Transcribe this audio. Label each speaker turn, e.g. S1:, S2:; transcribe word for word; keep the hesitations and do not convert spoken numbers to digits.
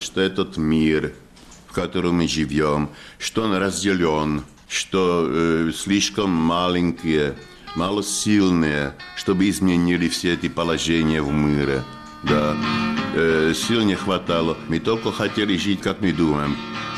S1: что этот мир, в котором мы живем, что он разделен, что э, слишком маленькие, малосильные, чтобы изменили все эти положения в мире. Да, э, сил не хватало. Мы только хотели жить, как мы думаем.